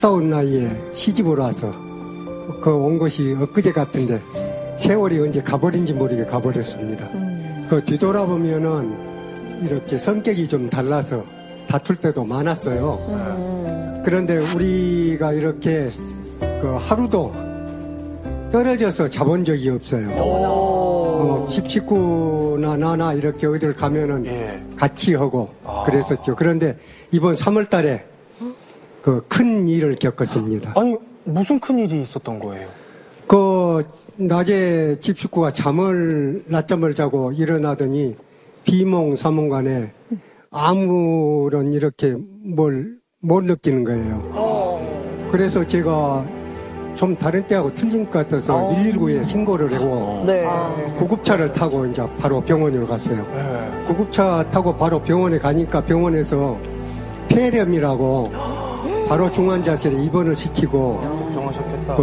다운 나이에 시집을 와서 온 것이 엊그제 같은데 세월이 언제 가버린지 모르게 가버렸습니다. 뒤돌아보면은 이렇게 성격이 좀 달라서 다툴 때도 많았어요. 그런데 우리가 이렇게 하루도 떨어져서 자본 적이 없어요. 집 식구나 나나 이렇게 어딜 가면은 같이 하고 그랬었죠. 그런데 이번 3월 달에 큰 일을 겪었습니다. 아니, 무슨 큰 일이 있었던 거예요? 낮에 집 식구가 낮잠을 자고 일어나더니 비몽사몽간에 아무런 이렇게 뭘 못 느끼는 거예요. 그래서 제가 좀 다른 때하고 틀린 것 같아서 119에 신고를 하고 구급차를 타고 이제 바로 병원으로 갔어요. 구급차 타고 바로 병원에 가니까 병원에서 폐렴이라고 바로 중환자실에 입원을 시키고 걱정하셨겠다.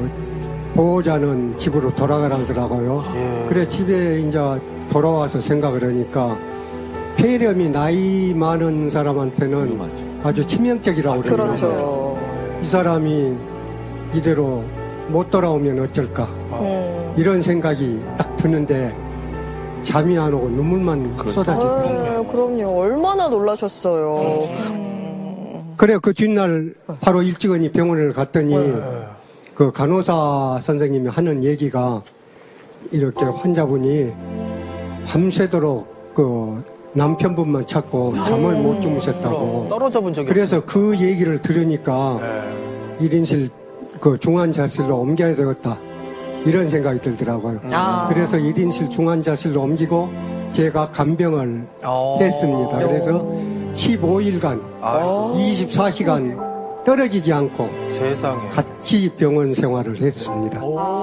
보호자는 집으로 돌아가라더라고요. 그래 집에 이제 돌아와서 생각을 하니까 폐렴이 나이 많은 사람한테는 아주 치명적이라고 그러거든요. 그렇죠. 이 사람이 이대로 못 돌아오면 어쩔까 이런 생각이 딱 드는데 잠이 안 오고 눈물만 쏟아지더라고요. 그럼요. 얼마나 놀라셨어요. 그래 그 뒷날 바로 일찍이 병원을 갔더니 그 간호사 선생님이 하는 얘기가 이렇게 환자분이 밤새도록 남편분만 찾고 잠을 못 주무셨다고. 떨어져 본 적이 그래서 그 얘기를 들으니까 1인실 중환자실로 옮겨야 되겠다 이런 생각이 들더라고요. 그래서 1인실 중환자실로 옮기고 제가 간병을 했습니다. 그래서 15일간 24시간 떨어지지 않고 세상에. 같이 병원 생활을 했습니다.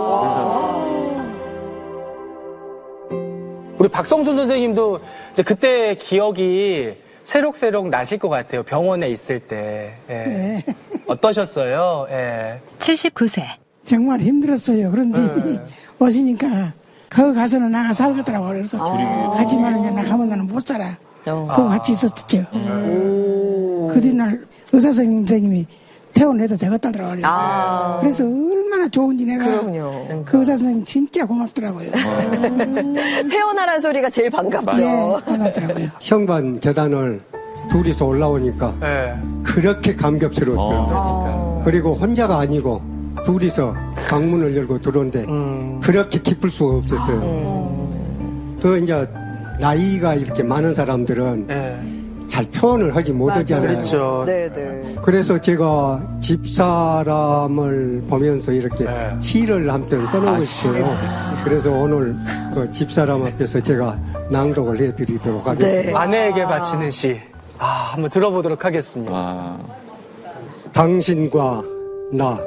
우리 박성순 선생님도 이제 그때 기억이 새록새록 나실 것 같아요. 병원에 있을 때. 네. 어떠셨어요? 79세. 정말 힘들었어요. 그런데 오시니까 거기 가서는 나가 살겠더라고. 그래서 가지만은 이제 나가면 나는 못 살아. 그거 같이 있었죠. 그 뒤날 의사 선생님이 퇴원해도 되겠다더라고요. 그래서 얼마나 좋은지 내가 그럼요. 그 의사 선생님 진짜 고맙더라고요. 태어나란 소리가 제일 반갑죠. 예, 반갑더라고요. 현관 계단을 둘이서 올라오니까 그렇게 감격스러웠더라고요. 그리고 혼자가 아니고 둘이서 방문을 열고 들어오는데 그렇게 기쁠 수가 없었어요. 이제 나이가 이렇게 많은 사람들은 잘 표현을 하지 못하잖아요. 그렇죠. 네네. 그래서 제가 집사람을 보면서 이렇게 시를 한 편 써놓고 있어요. 그래서 오늘 집사람 앞에서 제가 낭독을 해드리도록 하겠습니다. 아내에게 바치는 시. 한번 들어보도록 하겠습니다. 당신과 나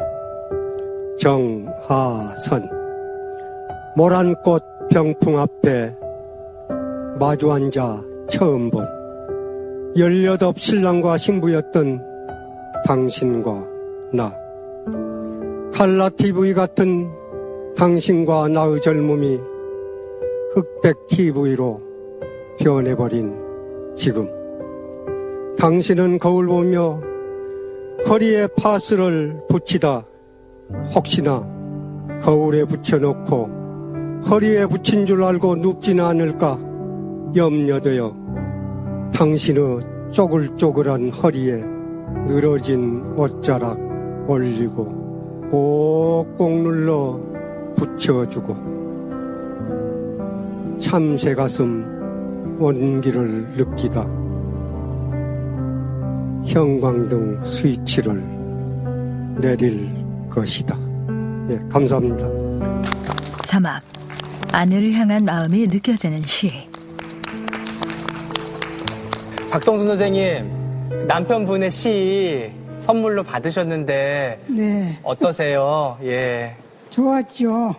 정하선 모란꽃 병풍 앞에 마주 앉아 처음 본 18 신랑과 신부였던 당신과 나 칼라 TV 같은 당신과 나의 젊음이 흑백 TV로 변해버린 지금 당신은 거울 보며 허리에 파스를 붙이다 혹시나 거울에 붙여놓고 허리에 붙인 줄 알고 눕지는 않을까 염려되어 당신의 쪼글쪼글한 허리에 늘어진 옷자락 올리고 꼭꼭 눌러 붙여주고 참새 가슴 온기를 느끼다 형광등 스위치를 내릴 것이다. 네, 감사합니다. 자막. 아내를 향한 마음이 느껴지는 시. 박성순 선생님, 남편분의 시 선물로 받으셨는데 네. 어떠세요? 좋았죠.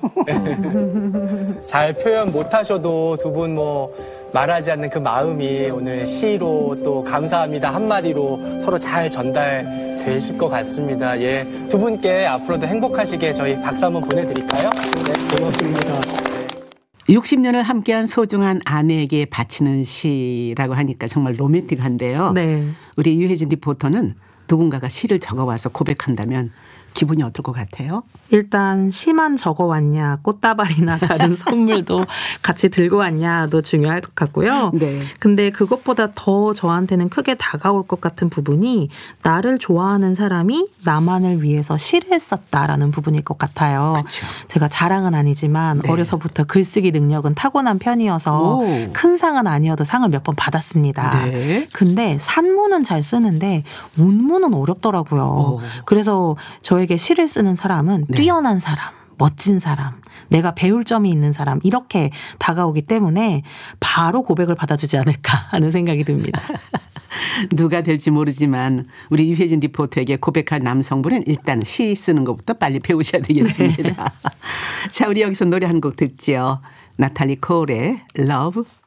잘 표현 못하셔도 두 분 말하지 않는 그 마음이 오늘 시로 또 감사합니다 한마디로 서로 잘 전달되실 것 같습니다. 두 분께 앞으로도 행복하시게 저희 박수 한번 보내드릴까요? 네, 고맙습니다. 60년을 함께한 소중한 아내에게 바치는 시라고 하니까 정말 로맨틱한데요. 네. 우리 유혜진 리포터는 누군가가 시를 적어와서 고백한다면 기분이 어떨 것 같아요? 일단 시만 적어왔냐, 꽃다발이나 다른 선물도 같이 들고 왔냐도 중요할 것 같고요. 네. 근데 그것보다 더 저한테는 크게 다가올 것 같은 부분이 나를 좋아하는 사람이 나만을 위해서 시를 썼다라는 부분일 것 같아요. 그쵸. 제가 자랑은 아니지만 네. 어려서부터 글쓰기 능력은 타고난 편이어서 오. 큰 상은 아니어도 상을 몇 번 받았습니다. 네. 근데 산문은 잘 쓰는데 운문은 어렵더라고요. 오. 그래서 저에게 시를 쓰는 사람은 네. 뛰어난 사람, 멋진 사람, 내가 배울 점이 있는 사람 이렇게 다가오기 때문에 바로 고백을 받아주지 않을까 하는 생각이 듭니다. 누가 될지 모르지만 우리 이회진 리포터에게 고백할 남성분은 일단 시 쓰는 것부터 빨리 배우셔야 되겠습니다. 자, 우리 여기서 노래 한 곡 듣죠. 나탈리 콜의 Love